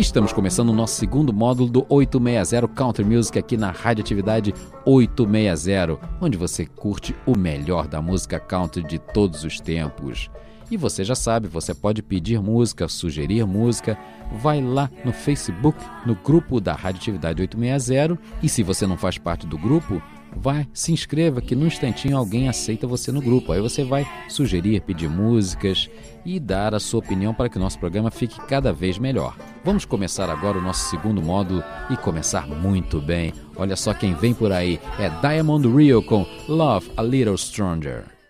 Estamos começando o nosso segundo módulo do 860 Country Music aqui na Radioatividade 860, onde você curte o melhor da música country de todos os tempos. E você já sabe, você pode pedir música, sugerir música, vai lá no Facebook, no grupo da Radioatividade 860, e se você não faz parte do grupo, vai, se inscreva que num instantinho alguém aceita você no grupo. Aí você vai sugerir, pedir músicas e dar a sua opinião para que o nosso programa fique cada vez melhor. Vamos começar agora o nosso segundo módulo e começar muito bem. Olha só quem vem por aí, é Diamond Rio com Love a Little Stronger.